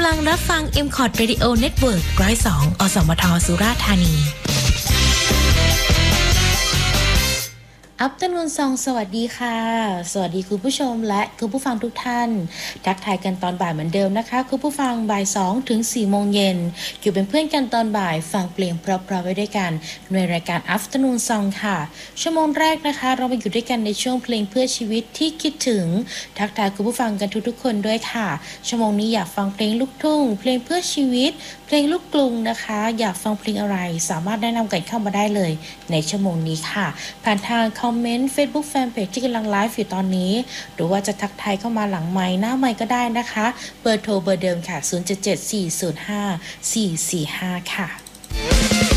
ลังรับฟัง MCOT Radio Network 102 อสมท สุราษฎร์ธานีอัปเดตวันซองสวัสดีค่ะสวัสดีคุณผู้ชมและคุณผู้ฟังทุกท่านทักทายกันตอนบ่ายเหมือนเดิมนะคะคุณผู้ฟังบ่าย2ถึง4โมงเย็นอยู่เป็นเพื่อนกันตอนบ่ายฟังเพลงเพราะๆไว้ด้วยกันในรายการ Afternoon Song ค่ะชั่วโมงแรกนะคะเรามาอยู่ด้วยกันในช่วงเพลงเพื่อชีวิตที่คิดถึงทักทายคุณผู้ฟังกันทุกๆคนด้วยค่ะชั่วโมงนี้อยากฟังเพลงลูกทุ่งเพลงเพื่อชีวิตเพลงลูกกรุงนะคะอยากฟังเพลงอะไรสามารถแนะนำกันเข้ามาได้เลยในชั่วโมงนี้ค่ะผ่านทางคอมเมนต์ Facebook Fanpage ที่กำลังไลฟ์อยู่ตอนนี้หรือว่าจะทักทายเข้ามาหลังไมค์หน้าไมค์ก็ได้นะคะเบอร์โทรเบอร์เดิมค่ะ 077-405-445 ค่ะ